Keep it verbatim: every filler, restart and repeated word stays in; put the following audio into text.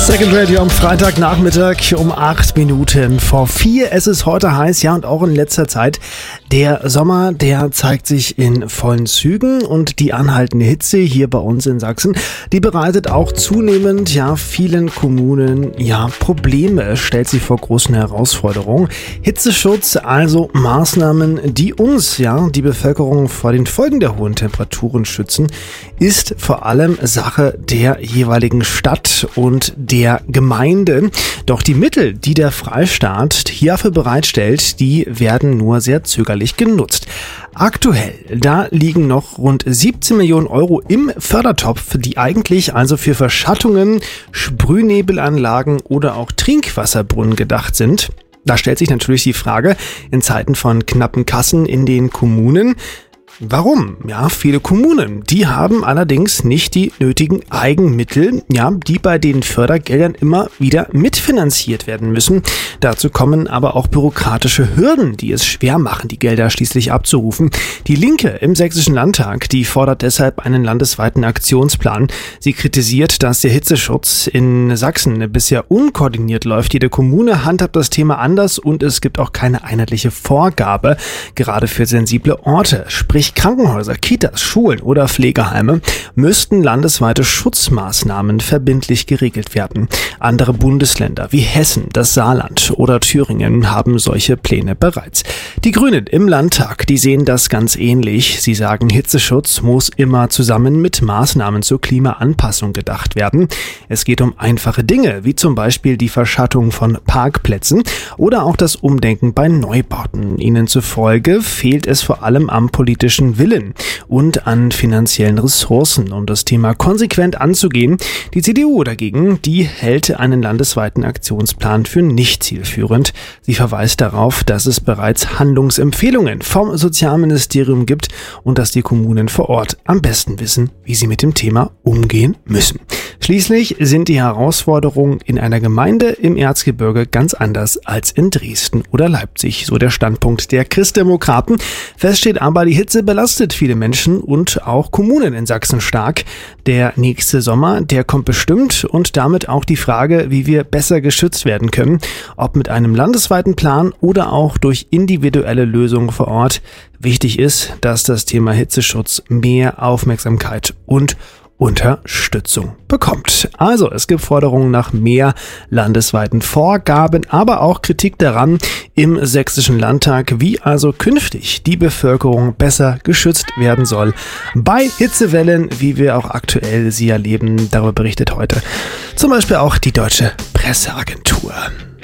Second Radio am Freitagnachmittag um acht Minuten vor vier. Es ist heute heiß, ja, und auch in letzter Zeit. Der Sommer, der zeigt sich in vollen Zügen und die anhaltende Hitze hier bei uns in Sachsen, die bereitet auch zunehmend, ja, vielen Kommunen, ja, Probleme. Es stellt sie vor großen Herausforderungen. Hitzeschutz, also Maßnahmen, die uns, ja, die Bevölkerung vor den Folgen der hohen Temperaturen schützen, ist vor allem Sache der jeweiligen Stadt und der Gemeinde. Doch die Mittel, die der Freistaat hierfür bereitstellt, die werden nur sehr zögerlich genutzt. Aktuell, da liegen noch rund siebzehn Millionen Euro im Fördertopf, die eigentlich also für Verschattungen, Sprühnebelanlagen oder auch Trinkwasserbrunnen gedacht sind. Da stellt sich natürlich die Frage, in Zeiten von knappen Kassen in den Kommunen, warum? Ja, viele Kommunen, die haben allerdings nicht die nötigen Eigenmittel, ja, die bei den Fördergeldern immer wieder mitfinanziert werden müssen. Dazu kommen aber auch bürokratische Hürden, die es schwer machen, die Gelder schließlich abzurufen. Die Linke im Sächsischen Landtag, die fordert deshalb einen landesweiten Aktionsplan. Sie kritisiert, dass der Hitzeschutz in Sachsen bisher unkoordiniert läuft. Jede Kommune handhabt das Thema anders und es gibt auch keine einheitliche Vorgabe, gerade für sensible Orte, sprich Krankenhäuser, Kitas, Schulen oder Pflegeheime, müssten landesweite Schutzmaßnahmen verbindlich geregelt werden. Andere Bundesländer wie Hessen, das Saarland oder Thüringen haben solche Pläne bereits. Die Grünen im Landtag, die sehen das ganz ähnlich. Sie sagen, Hitzeschutz muss immer zusammen mit Maßnahmen zur Klimaanpassung gedacht werden. Es geht um einfache Dinge, wie zum Beispiel die Verschattung von Parkplätzen oder auch das Umdenken bei Neubauten. Ihnen zufolge fehlt es vor allem am politischen Willen und an finanziellen Ressourcen, um das Thema konsequent anzugehen. Die C D U dagegen, die hält einen landesweiten Aktionsplan für nicht zielführend. Sie verweist darauf, dass es bereits Handlungsempfehlungen vom Sozialministerium gibt und dass die Kommunen vor Ort am besten wissen, wie sie mit dem Thema umgehen müssen. Schließlich sind die Herausforderungen in einer Gemeinde im Erzgebirge ganz anders als in Dresden oder Leipzig, so der Standpunkt der Christdemokraten. Fest steht aber, die Hitze belastet viele Menschen und auch Kommunen in Sachsen stark. Der nächste Sommer, der kommt bestimmt und damit auch die Frage, wie wir besser geschützt werden können, ob mit einem landesweiten Plan oder auch durch individuelle Lösungen vor Ort. Wichtig ist, dass das Thema Hitzeschutz mehr Aufmerksamkeit und Unterstützung bekommt. Also, es gibt Forderungen nach mehr landesweiten Vorgaben, aber auch Kritik daran im Sächsischen Landtag, wie also künftig die Bevölkerung besser geschützt werden soll bei Hitzewellen, wie wir auch aktuell sie erleben. Darüber berichtet heute zum Beispiel auch die Deutsche Presseagentur.